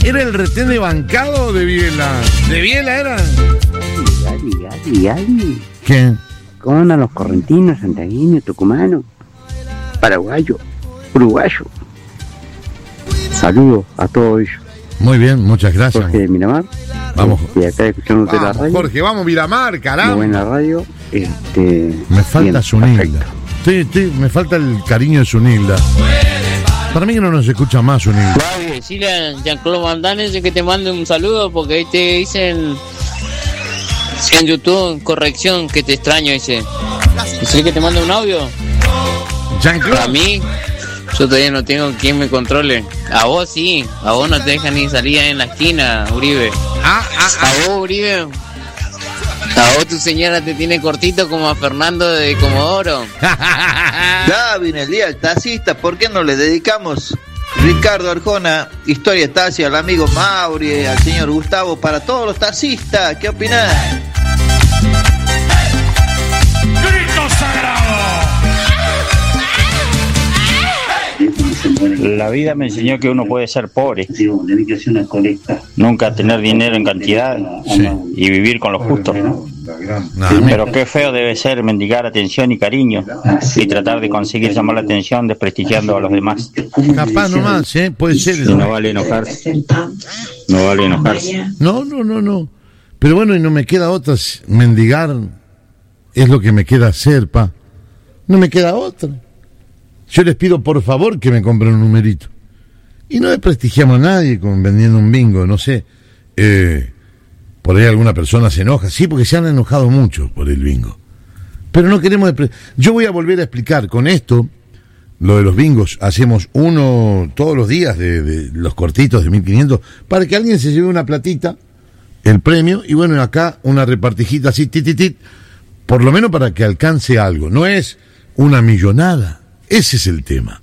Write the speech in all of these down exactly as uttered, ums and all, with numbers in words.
¿Era el retén de Bancado o de Biela? ¿De Biela era? Gali, Gali, Gali. ¿Qué? ¿Cómo andan los correntinos, santiagueños, tucumanos, paraguayos, uruguayos? Saludos a todos ellos. Muy bien, muchas gracias. Jorge de Miramar. Vamos. Y acá escuchándote Vamos, la radio. Jorge, vamos Miramar, caramba. Muy buena radio. Este, me falta bien, Zunilda. Sí, sí, me falta el cariño de Zunilda. Para mí que no nos escucha más Zunilda. Vale, decirle a Jean-Claude Van Damme que te mande un saludo porque ahí te dicen en YouTube, corrección, que te extraño, dice. Decirle que te mande un audio. Jean-Claude. A mí, yo todavía no tengo quien me controle. A vos sí, a vos no te dejan ni salir ahí en la esquina, Uribe. Ah, ah, ah. A vos, Uribe. A vos tu señora te tiene cortito como a Fernando de Comodoro. Gaby, en el día del taxista, ¿por qué no le dedicamos Ricardo Arjona, Historia Taxi, al amigo Mauri, al señor Gustavo, para todos los taxistas? ¿Qué opinás? ¡Grito sagrado! La vida me enseñó que uno puede ser pobre, nunca tener dinero en cantidad, sí, y vivir con lo justo. No, pero qué feo debe ser mendigar atención y cariño y tratar de conseguir llamar la atención desprestigiando a los demás. Capaz nomás, ¿eh? Puede ser. Y no vale enojarse. No vale enojarse. No, no, no, no. Pero bueno, y no me queda otra. Mendigar es lo que me queda hacer, pa. No me queda otra. Yo les pido por favor que me compren un numerito. Y no desprestigiamos a nadie con vendiendo un bingo, no sé. Eh, por ahí alguna persona se enoja. Sí, porque se han enojado mucho por el bingo. Pero no queremos... Despre- Yo voy a volver a explicar con esto, lo de los bingos. Hacemos uno todos los días de, de los cortitos de mil quinientos para que alguien se lleve una platita, el premio, y bueno, acá una repartijita así, tit, tit, tit, por lo menos para que alcance algo. No es una millonada. Ese es el tema.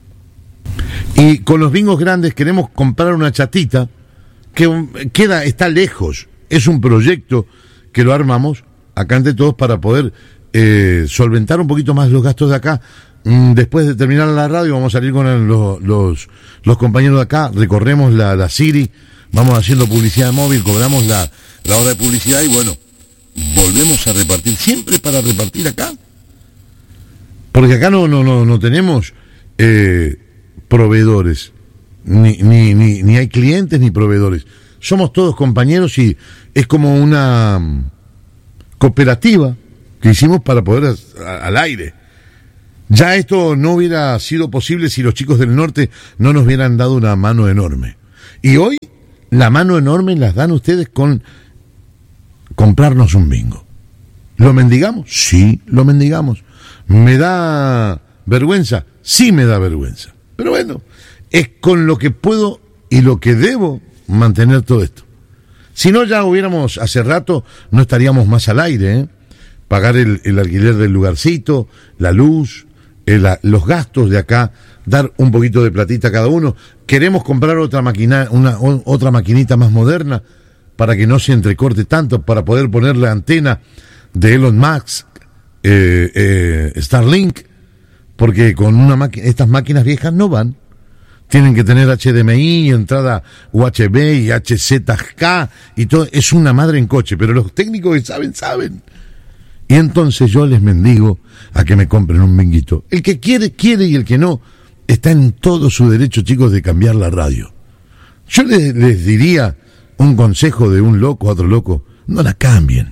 Y con los bingos grandes queremos comprar una chatita que queda, está lejos. Es un proyecto que lo armamos acá entre todos para poder eh, solventar un poquito más los gastos de acá. Mm, después de terminar la radio vamos a salir con el, los, los, los compañeros de acá, recorremos la, la Siri, vamos haciendo publicidad móvil, cobramos la, la hora de publicidad y bueno, volvemos a repartir, siempre para repartir acá. Porque acá no no no, no tenemos eh, proveedores, ni, ni, ni, ni hay clientes ni proveedores. Somos todos compañeros y es como una um, cooperativa que hicimos para poder a, al aire. Ya esto no hubiera sido posible si los chicos del norte no nos hubieran dado una mano enorme. Y hoy la mano enorme las dan ustedes con comprarnos un bingo. ¿Lo mendigamos? Sí, lo mendigamos. ¿Me da vergüenza? Sí me da vergüenza. Pero bueno, es con lo que puedo y lo que debo mantener todo esto. Si no, ya hubiéramos, hace rato, no estaríamos más al aire, ¿eh? Pagar el, el alquiler del lugarcito, la luz, el, los gastos de acá, dar un poquito de platita a cada uno. Queremos comprar otra máquina, una o, otra maquinita más moderna para que no se entrecorte tanto, para poder poner la antena de Elon Musk, Eh, eh, Starlink, porque con una máquina, estas máquinas viejas no van, tienen que tener H D M I, entrada U H B y H Z K y todo, es una madre en coche, pero los técnicos que saben, saben. Y entonces yo les mendigo a que me compren un binguito. El que quiere, quiere, y el que no, está en todo su derecho, chicos, de cambiar la radio. Yo les, les diría un consejo de un loco a otro loco, no la cambien.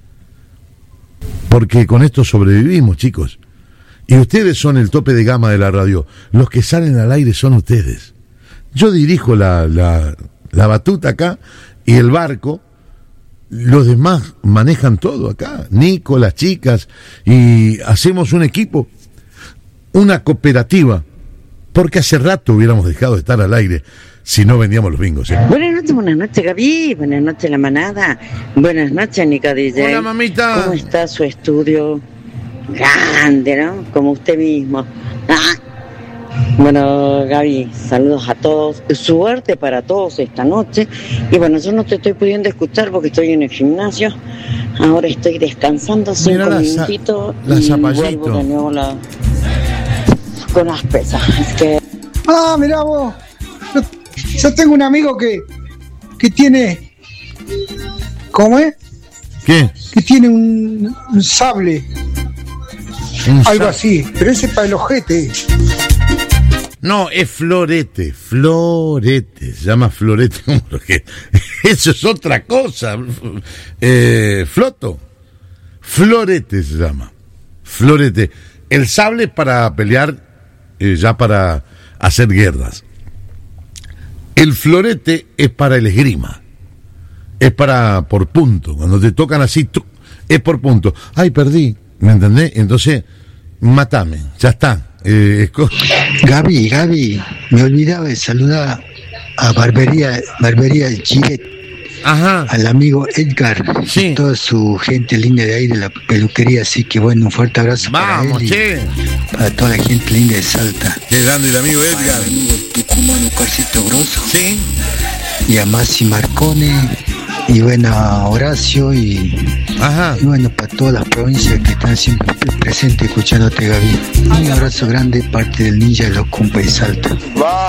Porque con esto sobrevivimos, chicos. Y ustedes son el tope de gama de la radio. Los que salen al aire son ustedes. Yo dirijo la, la, la batuta acá y el barco. Los demás manejan todo acá. Nico, las chicas. Y hacemos un equipo. Una cooperativa. Porque hace rato hubiéramos dejado de estar al aire si no vendíamos los bingos, ¿eh? Buenas noches, buenas noches, Gaby. Buenas noches, la manada. Buenas noches, Nico D J. Hola, mamita. ¿Cómo está su estudio? Grande, ¿no? Como usted mismo. Ah. Bueno, Gaby, saludos a todos. Suerte para todos esta noche. Y bueno, yo no te estoy pudiendo escuchar porque estoy en el gimnasio. Ahora estoy descansando cinco la minutitos la y zapallito. vuelvo de nuevo la... con las pesas. Es que... Ah, mirá vos. Yo, yo tengo un amigo que, que tiene, ¿cómo es? ¿Qué? Que tiene un, un sable, Un algo sa- así, pero ese es para el ojete. No, es florete, florete, se llama florete, como lo que... Eso es otra cosa. Eh, floto, florete se llama, florete. El sable para pelear, eh, ya para hacer guerras. El florete es para el esgrima, es para por punto, cuando te tocan así, tú, es por punto. Ay, perdí, ¿me entendés? Entonces, matame, ya está. Eh, esco- Gaby, Gaby, me olvidaba de saludar a Barbería, Barbería Gillette, Ajá. al amigo Edgar, Sí. y toda su gente linda de ahí de la peluquería, así que bueno, un fuerte abrazo Vamos, para él che. y para toda la gente linda de Salta. Qué grande el amigo Edgar. Al amigo Tucumano Carcito Grosso, Sí. y a Masi Marcone, y bueno, a Horacio, y, Ajá. y bueno, para todas las provincias que están siempre presentes escuchándote, Gaby. Un abrazo grande, parte del ninja de los compas de Salta.